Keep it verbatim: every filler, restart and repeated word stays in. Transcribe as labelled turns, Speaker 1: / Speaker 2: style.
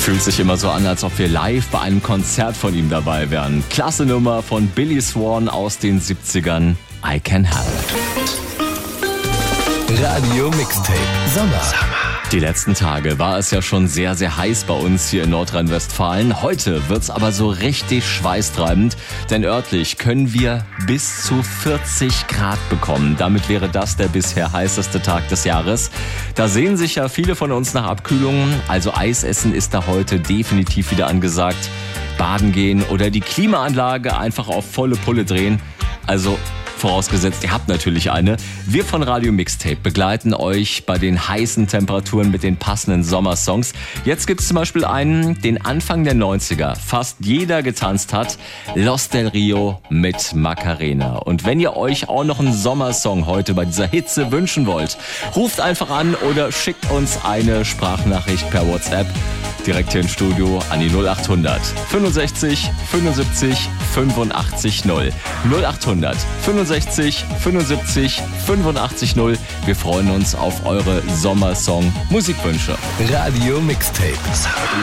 Speaker 1: Fühlt sich immer so an, als ob wir live bei einem Konzert von ihm dabei wären. Klasse Nummer von Billy Swan aus den siebzigern, I Can Help.
Speaker 2: Radio Mixtape Sommer.
Speaker 1: Die letzten Tage war es ja schon sehr, sehr heiß bei uns hier in Nordrhein-Westfalen. Heute wird's aber so richtig schweißtreibend, denn örtlich können wir bis zu vierzig Grad bekommen. Damit wäre das der bisher heißeste Tag des Jahres. Da sehen sich ja viele von uns nach Abkühlungen, also Eisessen ist da heute definitiv wieder angesagt. Baden gehen oder die Klimaanlage einfach auf volle Pulle drehen. Also vorausgesetzt, ihr habt natürlich eine. Wir von Radio Mixtape begleiten euch bei den heißen Temperaturen mit den passenden Sommersongs. Jetzt gibt es zum Beispiel einen, den Anfang der neunziger fast jeder getanzt hat. Los del Rio mit Macarena. Und wenn ihr euch auch noch einen Sommersong heute bei dieser Hitze wünschen wollt, ruft einfach an oder schickt uns eine Sprachnachricht per WhatsApp. Direkt hier im Studio an die null acht hundert fünfundsechzig fünfundsiebzig fünfundachtzig null. null acht hundert fünfundsechzig fünfundsiebzig fünfundachtzig null. Wir freuen uns auf eure Sommersong-Musikwünsche.
Speaker 2: Radio Mixtape.